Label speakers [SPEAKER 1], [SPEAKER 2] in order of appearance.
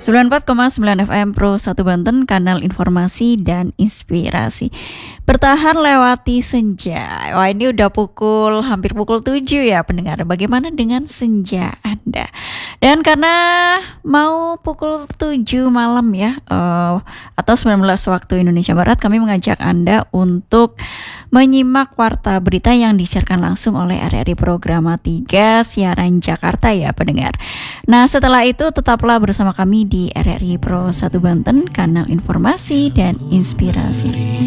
[SPEAKER 1] 94,9 FM Pro 1 Banten, kanal informasi dan inspirasi. Bertahan lewati senja. Wah, ini udah hampir pukul 7 ya pendengar. Bagaimana dengan senja Anda? Dan karena mau pukul 7 malam ya, atau 19 waktu Indonesia Barat, kami mengajak Anda untuk menyimak warta berita yang disiarkan langsung oleh RRI Programa 3 Siaran Jakarta ya pendengar. Nah, setelah itu tetaplah bersama kami di RRI Pro 1 Banten, kanal informasi dan inspirasi.